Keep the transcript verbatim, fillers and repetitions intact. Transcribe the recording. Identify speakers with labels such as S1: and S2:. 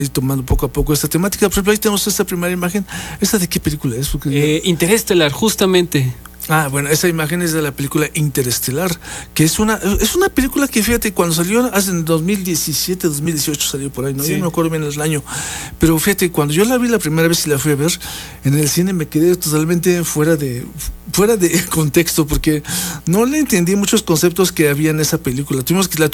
S1: ir tomando poco a poco esta temática. Por ejemplo, ahí tenemos esta primera imagen. ¿Esta de qué película es? Porque
S2: Eh, Interestelar, justamente.
S1: Ah, bueno, esa imagen es de la película Interestelar, que es una es una película que, fíjate, cuando salió hace en dos mil diecisiete, dos mil dieciocho salió por ahí, no, sí. Yo no me acuerdo bien el año, pero fíjate, cuando yo la vi la primera vez y la fui a ver en el cine, me quedé totalmente fuera de fuera de contexto, porque no le entendí muchos conceptos que había en esa película. Tuvimos que la